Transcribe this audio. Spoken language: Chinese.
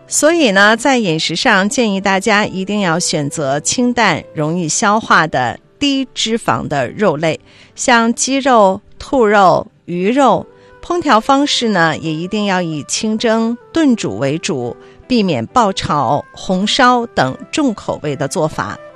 所以呢，在饮食上建议大家一定要选择清淡、容易消化的低脂肪的肉类，像鸡肉、兔肉、鱼肉。烹调方式呢，也一定要以清蒸、炖煮为主，避免爆炒、红烧等重口味的做法。